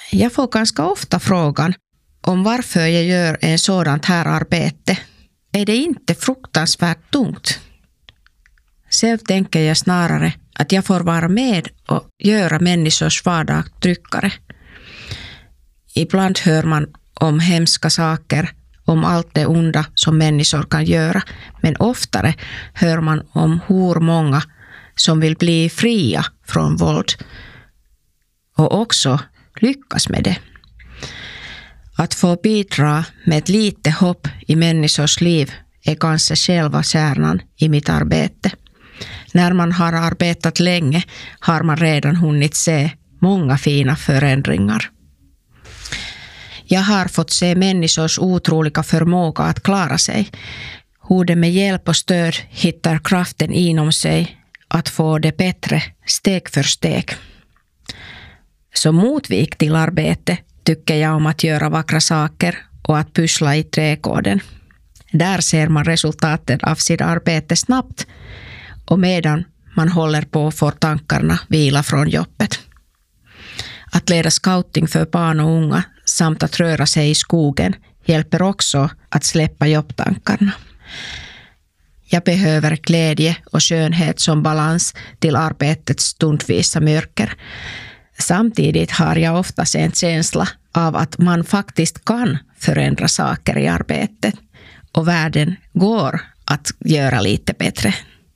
Jag får ganska ofta frågan om varför jag gör en sådant här arbete. Är det inte fruktansvärt tungt? Själv tänker jag snarare att jag får vara med och göra människors vardag tryggare. Ibland hör man om hemska saker, om allt det onda som människor kan göra, men oftare hör man om hur många som vill bli fria från våld och också lyckas med det. Att få bidra med ett lite hopp i människors liv är kanske själva kärnan i mitt arbete. När man har arbetat länge har man redan hunnit se många fina förändringar. Jag har fått se människors otroliga förmåga att klara sig. Hur de med hjälp och stöd hittar kraften inom sig att få det bättre steg för steg. Som motvikt till arbete tycker jag om att göra vackra saker och att pyssla i trädgården. Där ser man resultatet av sitt arbete snabbt och medan man håller på får tankarna vila från jobbet. Att leda scouting för barn och unga samt att röra sig i skogen hjälper också att släppa jobbtankarna. Jag behöver glädje och skönhet som balans till arbetets stundvisa mörker. Samtidigt har jag oftast en känsla av att man faktiskt kan förändra saker i arbetet och världen går att göra lite bättre.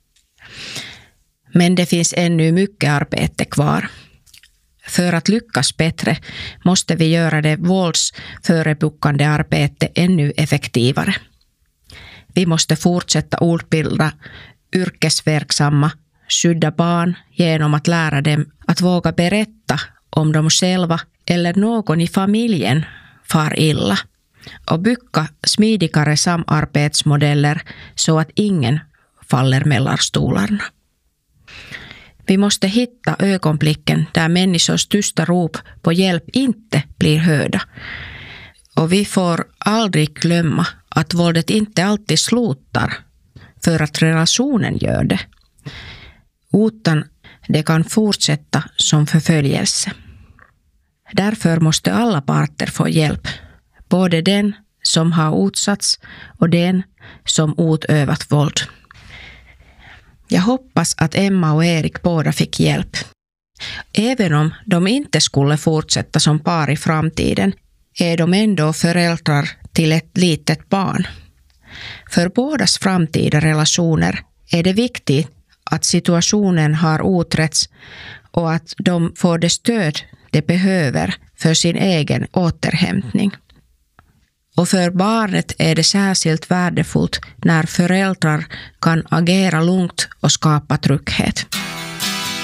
Men det finns ännu mycket arbete kvar. För att lyckas bättre måste vi göra det våldsförebyggande arbetet ännu effektivare. Vi måste fortsätta utbilda yrkesverksamma, skydda barn genom att lära dem att våga berätta om de själva eller någon i familjen far illa och bygga smidigare samarbetsmodeller så att ingen faller mellan stolarna. Vi måste hitta ögonblicken där människors tysta rop på hjälp inte blir hörda. Och vi får aldrig glömma att våldet inte alltid slutar för att relationen gör det. Utan det kan fortsätta som förföljelse. Därför måste alla parter få hjälp. Både den som har utsatts och den som utövat våld. Jag hoppas att Emma och Erik båda fick hjälp. Även om de inte skulle fortsätta som par i framtiden är de ändå föräldrar till ett litet barn. För bådas framtida relationer är det viktigt att situationen har utretts och att de får det stöd de behöver för sin egen återhämtning. Och för barnet är det särskilt värdefullt när föräldrar kan agera lugnt och skapa trygghet.